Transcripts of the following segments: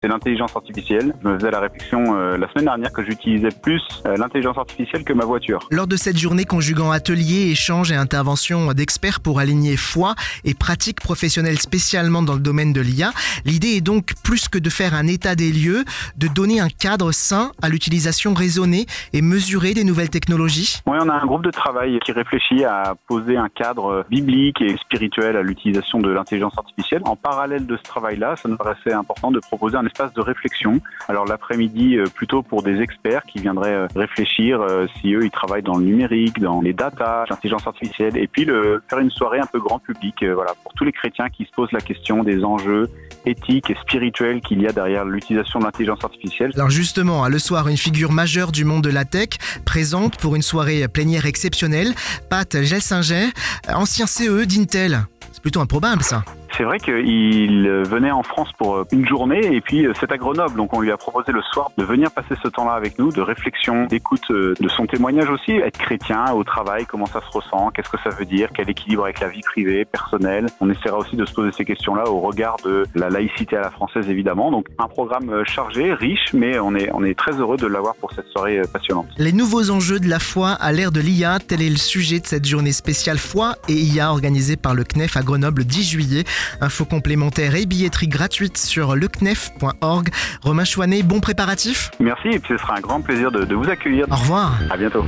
c'est l'intelligence artificielle. Je me faisais la réflexion la semaine dernière que j'utilisais plus l'intelligence artificielle que ma voiture. Lors de cette journée conjuguant ateliers, échanges et interventions d'experts pour aligner foi et pratiques professionnelles spécialement dans le domaine de l'IA, l'idée est donc plus que de faire un état des lieux, de donner un cadre sain à l'utilisation raisonnée et mesurée des nouvelles technologies. Oui, on a un groupe de travail qui réfléchit à poser un cadre biblique et spirituel à l'utilisation de l'intelligence artificielle. En parallèle de ce travail-là, ça nous paraissait important de proposer un espace de réflexion. Alors l'après-midi, plutôt pour des experts qui viendraient réfléchir si eux, ils travaillent dans le numérique, dans les data, l'intelligence artificielle, et puis faire une soirée un peu grand public, pour tous les chrétiens qui se posent la question des enjeux éthiques et spirituels qu'il y a derrière l'utilisation de l'intelligence artificielle. Alors justement, le soir, une figure majeure du monde de la tech présente pour une soirée plénière exceptionnelle, Pat Gelsinger, ancien CE d'Intel. C'est plutôt improbable ça. C'est vrai qu'il venait en France pour une journée et puis c'est à Grenoble. Donc on lui a proposé le soir de venir passer ce temps-là avec nous, de réflexion, d'écoute de son témoignage aussi. Être chrétien au travail, comment ça se ressent, qu'est-ce que ça veut dire, quel équilibre avec la vie privée, personnelle. On essaiera aussi de se poser ces questions-là au regard de la laïcité à la française évidemment. Donc un programme chargé, riche, mais on est très heureux de l'avoir pour cette soirée passionnante. Les nouveaux enjeux de la foi à l'ère de l'IA, tel est le sujet de cette journée spéciale foi et IA organisée par le CNEF à Grenoble le 10 juillet. Infos complémentaires et billetterie gratuite sur lecnef.org. Romain Chouanet, bon préparatif. Merci et puis ce sera un grand plaisir de vous accueillir. Au revoir. À bientôt.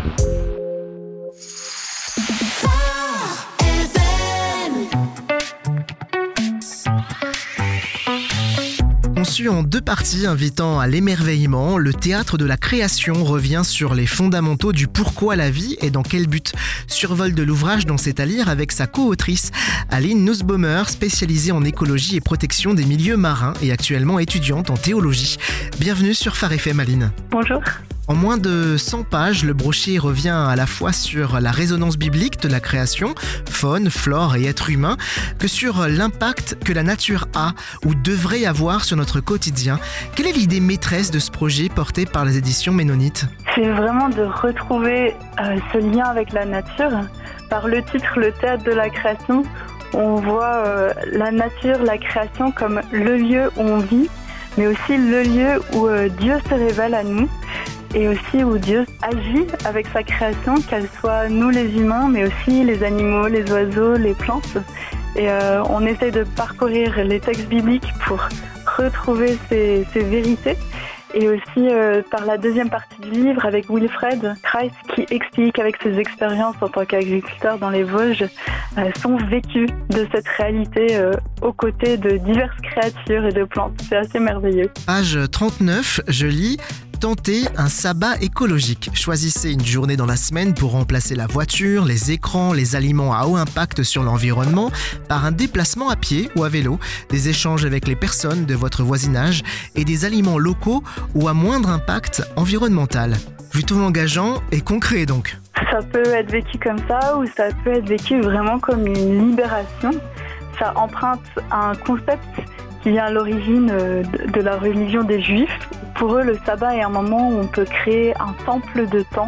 Conçu en 2 parties invitant à l'émerveillement, le théâtre de la création revient sur les fondamentaux du pourquoi la vie et dans quel but. Survol de l'ouvrage dont c'est à lire avec sa co-autrice Aline Nussbaumer, spécialisée en écologie et protection des milieux marins et actuellement étudiante en théologie. Bienvenue sur Phare FM, Aline. Bonjour. En moins de 100 pages, le brochet revient à la fois sur la résonance biblique de la création, faune, flore et être humain, que sur l'impact que la nature a ou devrait avoir sur notre quotidien. Quelle est l'idée maîtresse de ce projet porté par les éditions Ménonites ? C'est vraiment de retrouver ce lien avec la nature. Par le titre, le théâtre de la création, on voit la nature, la création comme le lieu où on vit, mais aussi le lieu où Dieu se révèle à nous. Et aussi où Dieu agit avec sa création, qu'elle soit nous les humains, mais aussi les animaux, les oiseaux, les plantes. Et on essaie de parcourir les textes bibliques pour retrouver ces vérités. Et aussi par la deuxième partie du livre avec Wilfred Christ qui explique avec ses expériences en tant qu'agriculteur dans les Vosges son vécu de cette réalité aux côtés de diverses créatures et de plantes. C'est assez merveilleux. Page 39, je lis « Tentez un sabbat écologique. Choisissez une journée dans la semaine pour remplacer la voiture, les écrans, les aliments à haut impact sur l'environnement par un déplacement à pied ou à vélo, des échanges avec les personnes de votre voisinage et des aliments locaux ou à moindre impact environnemental. » Plutôt engageant et concret donc. Ça peut être vécu comme ça ou ça peut être vécu vraiment comme une libération. Ça emprunte un concept qui vient à l'origine de la religion des Juifs. Pour eux, le sabbat est un moment où on peut créer un temple de temps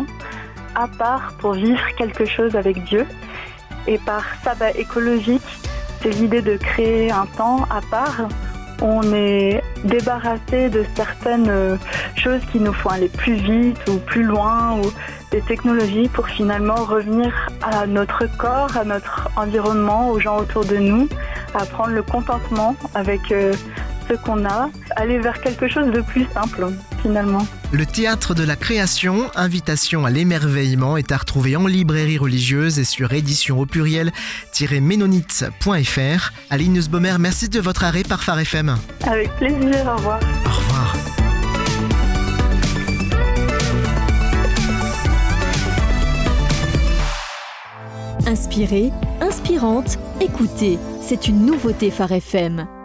à part pour vivre quelque chose avec Dieu. Et par sabbat écologique, c'est l'idée de créer un temps à part. On est débarrassé de certaines choses qui nous font aller plus vite ou plus loin ou des technologies pour finalement revenir à notre corps, à notre environnement, aux gens autour de nous, à prendre le contentement avec ce qu'on a, aller vers quelque chose de plus simple finalement. Le théâtre de la création, invitation à l'émerveillement, est à retrouver en librairie religieuse et sur édition au pluriel-ménonites.fr. Aline Nussbaumer, merci de votre arrêt par Phare FM. Avec plaisir, au revoir. Au revoir. Inspirée, inspirante, écoutez, c'est une nouveauté Phare FM.